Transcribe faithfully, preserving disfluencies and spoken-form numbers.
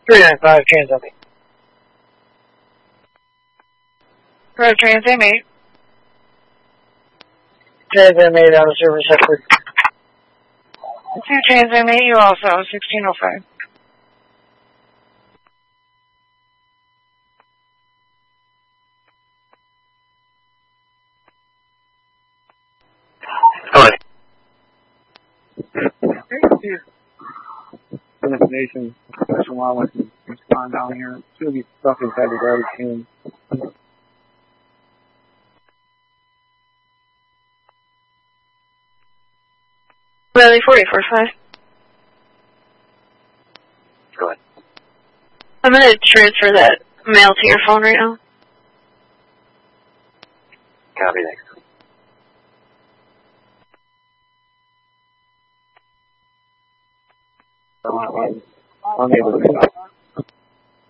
three nine five, Trans eight. Road Trans eight. Trans eight out of service effort. two Trans eight, you also, sixteen oh five. Alright. Destination, Special Wildlife, respond down here. It's going to be stuck inside the garbage can. Rally forty-four five. Go ahead. I'm going to transfer that mail to your phone right now. Copy, thanks. I'm able to stop.